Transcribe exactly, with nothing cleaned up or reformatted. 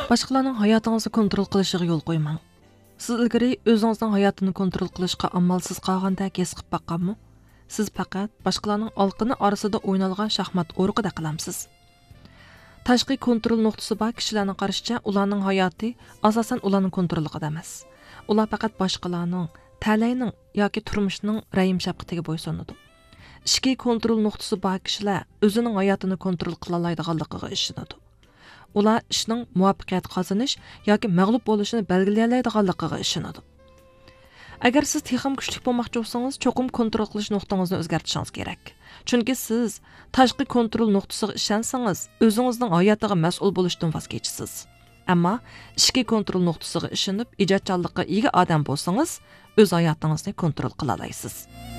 Boshqalarning hayotingizni kontrol qilishiga yo'l qo'ymang. Siz ilgari o'zingizning hayotini kontrol qilishga amalsiz qolganda his qilib boqqanmi? Siz faqat boshqalarning olqini orasida o'ynalgan shaxmat o'rqida qilamsiz. Tashqi kontrol nuqtasi bor kishilarning qarashicha, ularning hayoti asosan ularning kontrolida emas. Ular faqat boshqalarning, ta'layning yoki turmushining rayim shafqatiga bo'ysunadi. Ichki kontrol nuqtasi bor kishilar o'zining hayotini kontrol qila oladiganligiga ishonadi. Ular ishning muvaffaqiyat qozonish yoki mag'lub bo'lishini belgilay oladiganligiga ishonadi. Agar siz texnik kuchli bo'lmoqchi bo'lsangiz, cho'qim kontrol qilish nuqtangizni o'zgartirishingiz kerak. Chunki siz tashqi kontrol nuqtasiga ishonsangiz, o'zingizning hayotiga mas'ul bo'lishdan voz kechasiz. Ammo ichki kontrol nuqtasiga ishonib, ijodkorlikqa ega odam bo'lsangiz, o'z hayotingizni kontrol qila olasiz.